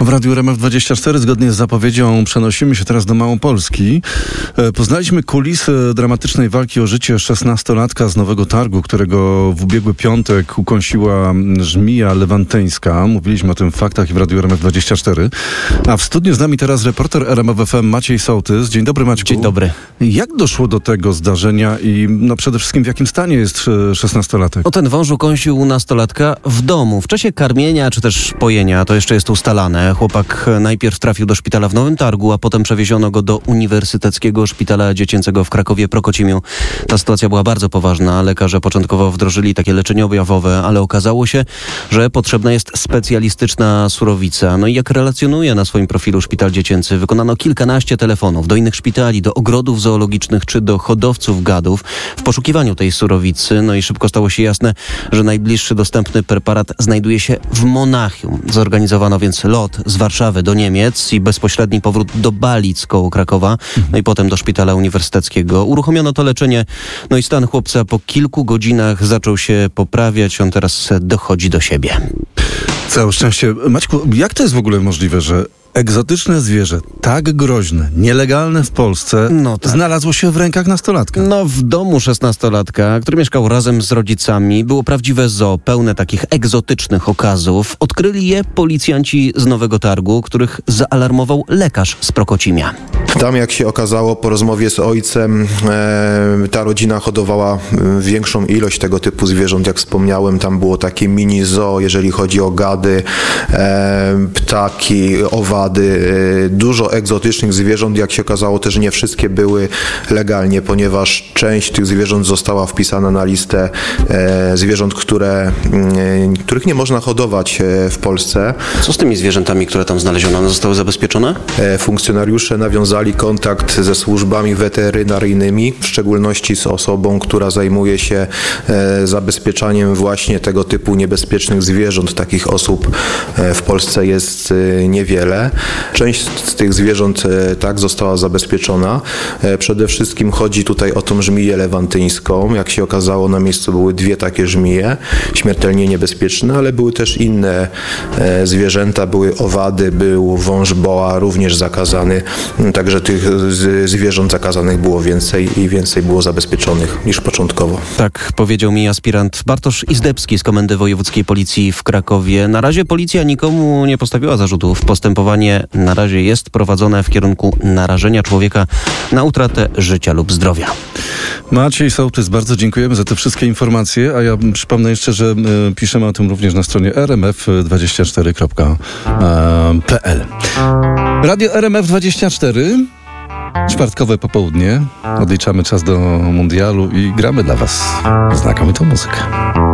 W Radiu RMF24 zgodnie z zapowiedzią przenosimy się teraz do Małopolski. Poznaliśmy kulisy dramatycznej walki o życie 16-latka z Nowego Targu, którego w ubiegły piątek ukąsiła żmija lewantyńska. Mówiliśmy o tym w faktach i w Radiu RMF24. A w studniu z nami teraz reporter RMF FM Maciej Sołtys. Dzień dobry, Maćku. Dzień dobry. Jak doszło do tego zdarzenia i przede wszystkim w jakim stanie jest 16-latek? Ten wąż ukąsił nastolatka w domu. W czasie karmienia czy też pojenia, to jeszcze jest ustalane. Chłopak najpierw trafił do szpitala w Nowym Targu, a potem przewieziono go do Uniwersyteckiego Szpitala Dziecięcego w Krakowie Prokocimiu. Ta sytuacja była bardzo poważna. Lekarze początkowo wdrożyli takie leczenie objawowe, ale okazało się, że potrzebna jest specjalistyczna surowica. No i jak relacjonuje na swoim profilu Szpital Dziecięcy, wykonano kilkanaście telefonów do innych szpitali, do ogrodów zoologicznych czy do hodowców gadów w poszukiwaniu tej surowicy. No i szybko stało się jasne, że najbliższy dostępny preparat znajduje się w Monachium. Zorganizowano więc lot z Warszawy do Niemiec i bezpośredni powrót do Balic koło Krakowa, no i potem do Szpitala Uniwersyteckiego. Uruchomiono to leczenie, no i stan chłopca po kilku godzinach zaczął się poprawiać. On teraz dochodzi do siebie. Całe szczęście. Maćku, jak to jest w ogóle możliwe, że egzotyczne zwierzę, tak groźne, nielegalne w Polsce, znalazło się w rękach nastolatka? W domu 16-latka, który mieszkał razem z rodzicami, było prawdziwe zoo, pełne takich egzotycznych okazów. Odkryli je policjanci z Nowego Targu, których zaalarmował lekarz z Prokocimia. Tam, jak się okazało, po rozmowie z ojcem, ta rodzina hodowała większą ilość tego typu zwierząt. Jak wspomniałem, tam było takie mini zoo, jeżeli chodzi o gady, ptaki, owady, dużo egzotycznych zwierząt. Jak się okazało, też nie wszystkie były legalnie, ponieważ część tych zwierząt została wpisana na listę zwierząt, których nie można hodować w Polsce. Co z tymi zwierzętami, które tam znaleziono? One zostały zabezpieczone? Funkcjonariusze nawiązali kontakt ze służbami weterynaryjnymi, w szczególności z osobą, która zajmuje się zabezpieczaniem właśnie tego typu niebezpiecznych zwierząt. Takich osób w Polsce jest niewiele. Część z tych zwierząt tak została zabezpieczona. Przede wszystkim chodzi tutaj o tą żmiję lewantyńską. Jak się okazało, na miejscu były dwie takie żmije, śmiertelnie niebezpieczne, ale były też inne zwierzęta, były owady, był wąż boa, również zakazany. Także tych zwierząt zakazanych było więcej i więcej było zabezpieczonych niż początkowo. Tak powiedział mi aspirant Bartosz Izdebski z Komendy Wojewódzkiej Policji w Krakowie. Na razie policja nikomu nie postawiła zarzutów. Postępowanie na razie jest prowadzone w kierunku narażenia człowieka na utratę życia lub zdrowia. Maciej Sołtys, bardzo dziękujemy za te wszystkie informacje, a ja przypomnę jeszcze, że piszemy o tym również na stronie rmf24.pl. Radio RMF24, czwartkowe popołudnie. Odliczamy czas do mundialu i gramy dla Was znakomitą muzykę.